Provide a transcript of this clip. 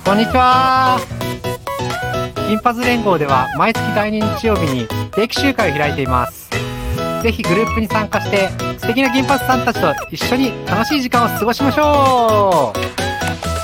こんにちは。銀髪連合では毎月第2日曜日に定期集会を開いています。ぜひグループに参加して素敵な銀髪さんたちと一緒に楽しい時間を過ごしましょう。